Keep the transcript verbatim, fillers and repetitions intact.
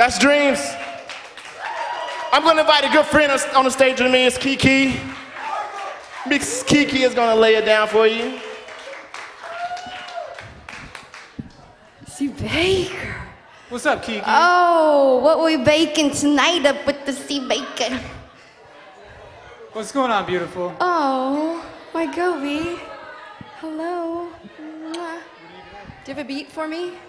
That's Dreams. I'm gonna invite a good friend on the stage with me. It's Kiki. Miss Kiki is gonna lay it down for you. C. Baker. What's up, Kiki? Oh, what we baking tonight up with the C. Baker? What's going on, beautiful? Oh, my Gobi. Hello. Mwah. Do you have a beat for me?